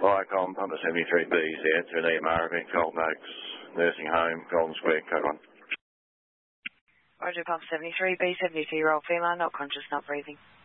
Viacom, Pumper 73B, Z, to an EMR event, Golden Oaks Nursing Home, Golden Square, code 1. Roger, Pump 73B, 72-year-old female, not conscious, not breathing.